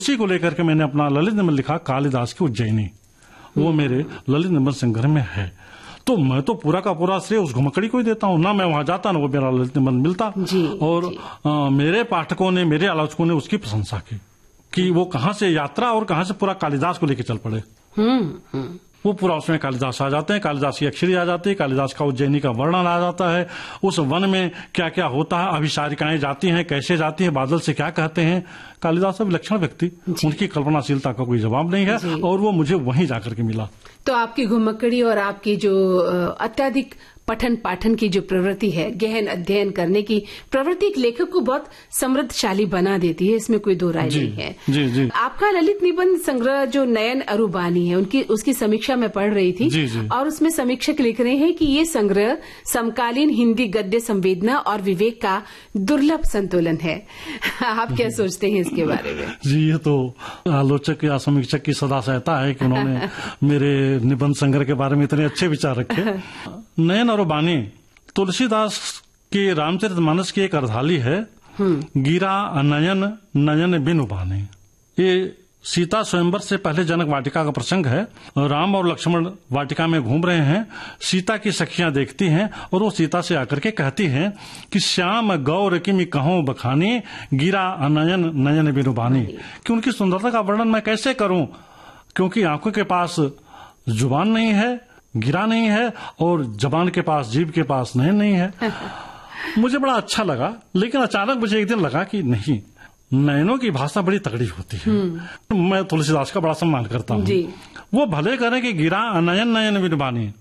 उसी को लेकर के मैंने अपना ललित निबंध लिखा कालिदास की उज्जैनी, वो मेरे ललित निबंध संग्रह में है। तो मैं तो पूरा का पूरा श्रेय उस घुमक्कड़ी को ही देता हूँ, ना मैं वहां जाता ना वो मेरा ललित निबंध मिलता। और मेरे पाठकों ने, मेरे आलोचकों ने उसकी प्रशंसा की कि वो कहाँ से यात्रा और कहाँ से पूरा कालिदास को लेकर चल पड़े। वो पूरा उसमें कालिदास आ जाते हैं, कालिदास की अक्षरी आ जाती है, कालिदास का उज्जैनी का वर्णन आ जाता है, उस वन में क्या क्या होता है, अभिसारिकाएं जाती हैं कैसे जाती हैं, बादल से क्या कहते हैं। कालिदास विलक्षण व्यक्ति, उनकी कल्पनाशीलता का कोई जवाब नहीं है, और वो मुझे वहीं जाकर के मिला। तो आपकी घुमक्कड़ी और आपकी जो अत्यधिक पठन पाठन की जो प्रवृत्ति है, गहन अध्ययन करने की प्रवृत्ति, एक लेखक को बहुत समृद्धशाली बना देती है, इसमें कोई दो राय नहीं है। जी। आपका ललित निबंध संग्रह जो नयन अरुबानी है, उसकी समीक्षा में पढ़ रही थी। जी। और उसमें समीक्षक लिख रहे हैं कि ये संग्रह समकालीन हिंदी गद्य संवेदना और विवेक का दुर्लभ संतुलन है। आप क्या सोचते हैं इसके बारे में? जी, ये तो आलोचक या समीक्षक की सदा सहता है कि उन्होंने मेरे निबंध संग्रह के बारे में इतने अच्छे विचार रखे। नयन अरुबानी तुलसीदास के रामचरितमानस की एक अर्धाली है। गिरा अनयन नयन बिनु बानी, ये सीता स्वयंवर से पहले जनक वाटिका का प्रसंग है। राम और लक्ष्मण वाटिका में घूम रहे हैं, सीता की सखियां देखती हैं और वो सीता से आकर के कहती हैं कि श्याम गौर किमि कहूं बखानी, गिरा अनयन नयन बिनु बानी। कि उनकी सुंदरता का वर्णन मैं कैसे करूं, क्योंकि आंखों के पास जुबान नहीं है, गिरा नहीं है, और जबान के पास, जीभ के पास नयन नहीं है। मुझे बड़ा अच्छा लगा, लेकिन अचानक मुझे एक दिन लगा कि नहीं, नयनों की भाषा बड़ी तगड़ी होती है। मैं तुलसीदास का बड़ा सम्मान करता हूँ। वो भले करें कि गिरा अनयन नयन बिनु बानी,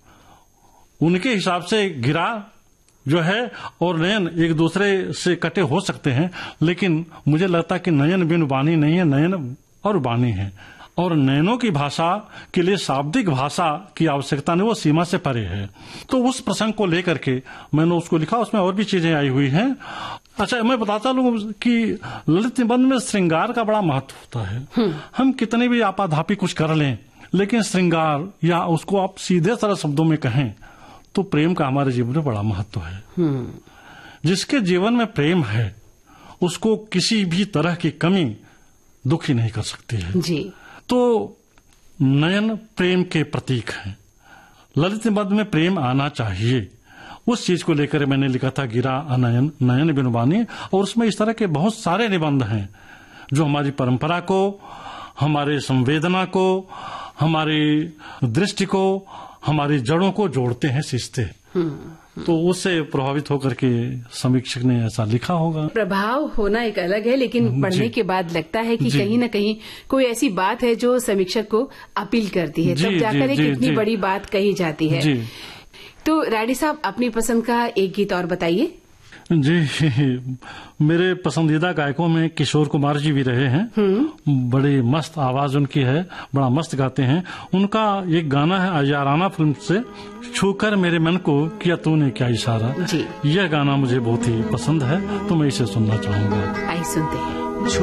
उनके हिसाब से गिरा जो है और नयन एक दूसरे से कटे हो सकते हैं, लेकिन मुझे लगता है कि नयन बिनु बानी नहीं है, नयन और बानी है। और नयनों की भाषा के लिए शाब्दिक भाषा की आवश्यकता नहीं, वो सीमा से परे है। तो उस प्रसंग को लेकर के मैंने उसको लिखा, उसमें और भी चीजें आई हुई हैं। अच्छा, मैं बताता लूं कि ललित निबंध में श्रृंगार का बड़ा महत्व होता है। हम कितने भी आपाधापी कुछ कर लें, लेकिन श्रृंगार या उसको आप सीधे सरल शब्दों में कहें तो प्रेम का हमारे जीवन में बड़ा महत्व है। जिसके जीवन में प्रेम है उसको किसी भी तरह की कमी दुखी नहीं कर सकती है। जी। तो नयन प्रेम के प्रतीक हैं। ललित निबंध में प्रेम आना चाहिए, उस चीज को लेकर मैंने लिखा था गिरा अनयन नयन बिनु बानी। और उसमें इस तरह के बहुत सारे निबंध हैं जो हमारी परंपरा को, हमारे संवेदना को, हमारी दृष्टि को, हमारी जड़ों को जोड़ते हैं, सींचते हैं। तो उससे प्रभावित होकर के समीक्षक ने ऐसा लिखा होगा। प्रभाव होना एक अलग है, लेकिन पढ़ने के बाद लगता है कि कहीं न कहीं कोई ऐसी बात है जो समीक्षक को अपील करती है, तब जाकर एक इतनी बड़ी बात कही जाती है। तो राडी साहब, अपनी पसंद का एक गीत और बताइए। जी, मेरे पसंदीदा गायकों में किशोर कुमार जी भी रहे हैं। बड़ी मस्त आवाज उनकी है, बड़ा मस्त गाते हैं। उनका एक गाना है अयाराना फिल्म से, छूकर मेरे मन को किया तूने क्या इशारा। यह गाना मुझे बहुत ही पसंद है, तो मैं इसे सुनना चाहूंगा। आइए सुनते हैं।